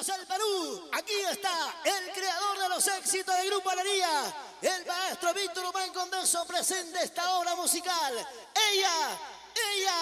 el Perú. Aquí está el creador de los éxitos del Grupo Alegría, el maestro Víctor Humán Condenso, presente esta obra musical. Ella